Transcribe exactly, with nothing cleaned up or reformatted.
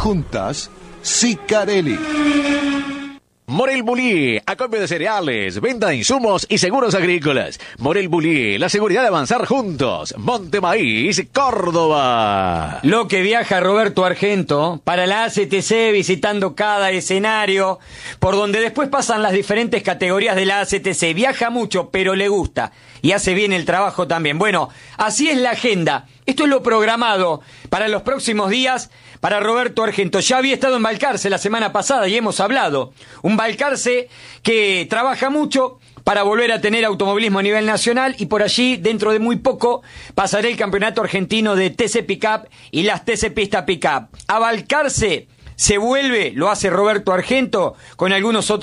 Juntas, Sicarelli. Morel Bullier, acopio de cereales, venta de insumos y seguros agrícolas. Morel Bullier, la seguridad de avanzar juntos. Monte Maíz, Córdoba. Lo que viaja Roberto Argento para la A C T C, visitando cada escenario, por donde después pasan las diferentes categorías de la A C T C. Viaja mucho, pero le gusta y hace bien el trabajo también. Bueno, así es la agenda. Esto es lo programado para los próximos días para Roberto Argento. Ya había estado en Balcarce la semana pasada y hemos hablado. Un Balcarce que trabaja mucho para volver a tener automovilismo a nivel nacional, y por allí, dentro de muy poco, pasará el campeonato argentino de T C Pickup y las T C Pista Pickup. A Balcarce se vuelve, lo hace Roberto Argento, con algunos otros